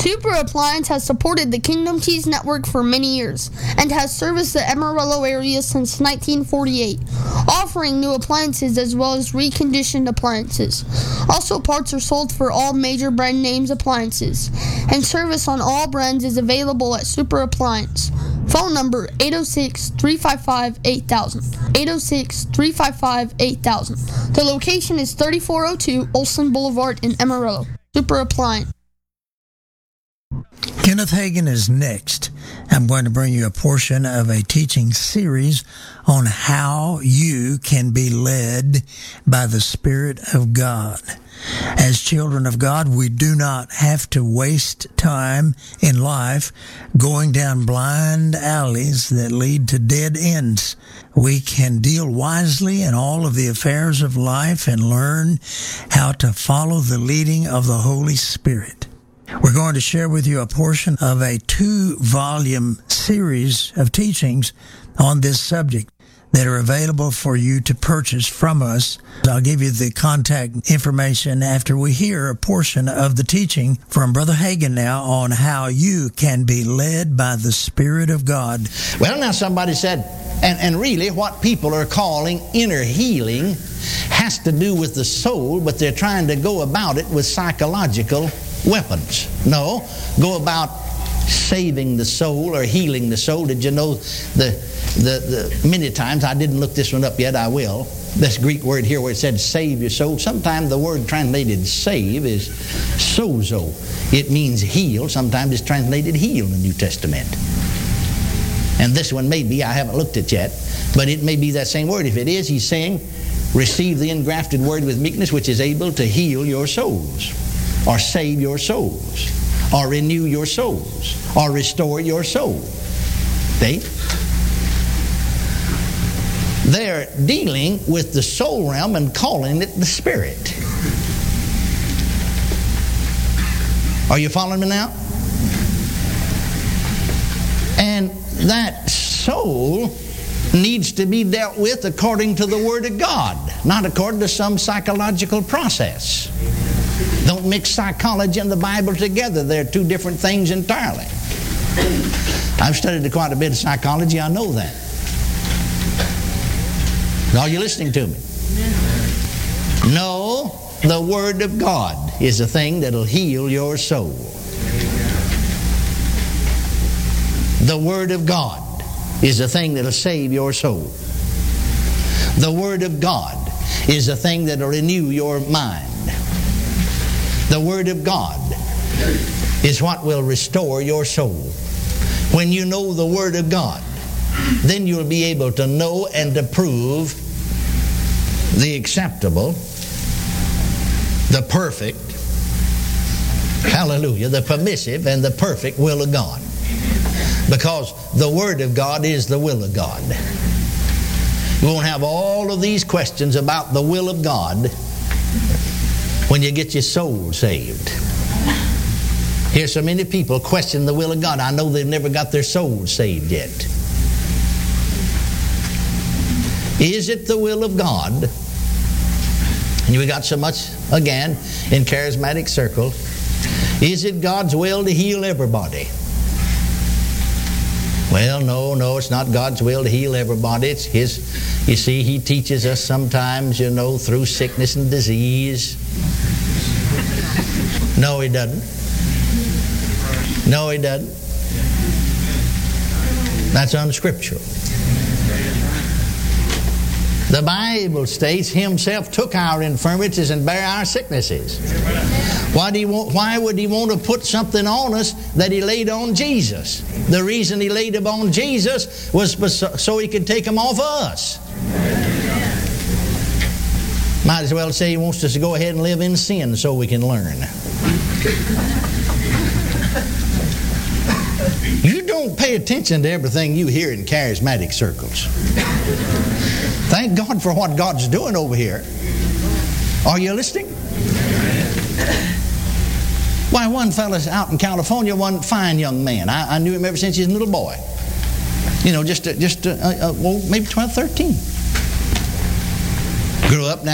Super Appliance has supported the Kingdom Keys Network for many years and has serviced the Amarillo area since 1948, offering new appliances as well as reconditioned appliances. Also, parts are sold for all major brand names appliances, and service on all brands is available at Super Appliance. Phone number 806-355-8000. 806-355-8000. The location is 3402 Olson Boulevard in Amarillo. Super Appliance. Kenneth Hagin is next. I'm going to bring you a portion of a teaching series on how you can be led by the Spirit of God. As children of God, we do not have to waste time in life going down blind alleys that lead to dead ends. We can deal wisely in all of the affairs of life and learn how to follow the leading of the Holy Spirit. We're going to share with you a portion of a 2-volume series of teachings on this subject that are available for you to purchase from us. I'll give you the contact information after we hear a portion of the teaching from Brother Hagin now on how you can be led by the Spirit of God. Well, now somebody said, and really what people are calling inner healing has to do with the soul, but they're trying to go about it with psychological weapons. No, go about saving the soul or healing the soul. Did you know the many times, I didn't look this one up yet, I will, this Greek word here where it said save your soul, sometimes the word translated save is sozo. It means heal. Sometimes it's translated heal in the New Testament. And this one may be, I haven't looked at yet, but it may be that same word. If it is, he's saying receive the engrafted word with meekness, which is able to heal your souls, or save your souls, or renew your souls, or restore your soul. See? They're dealing with the soul realm and calling it the Spirit. Are you following me now? And that soul needs to be dealt with according to the Word of God, not according to some psychological process. Don't mix psychology and the Bible together. They're two different things entirely. I've studied quite a bit of psychology. I know that. Are you listening to me? No, the Word of God is a thing that'll heal your soul. The Word of God is a thing that'll save your soul. The Word of God is a thing that'll renew your mind. The Word of God is what will restore your soul. When you know the Word of God, then you'll be able to know and approve the acceptable, the perfect, hallelujah, the permissive and the perfect will of God. Because the Word of God is the will of God. You won't have all of these questions about the will of God when you get your soul saved. Here's so many people question the will of God. I know they've never got their soul saved yet. Is it the will of God? And we got so much, again, in charismatic circles. Is it God's will to heal everybody? Well, no, it's not God's will to heal everybody. It's His. You see, He teaches us sometimes, through sickness and disease. No, He doesn't. No, He doesn't. That's unscriptural. The Bible states Himself took our infirmities and bare our sicknesses. Why would He want to put something on us that He laid on Jesus? The reason He laid them on Jesus was so He could take them off of us. Might as well say He wants us to go ahead and live in sin so we can learn. You don't pay attention to everything you hear in charismatic circles. Thank God for what God's doing over here. Are you listening? Why, one fellow's out in California, one fine young man. I knew him ever since he was a little boy. Maybe 12, 13. Grew up now.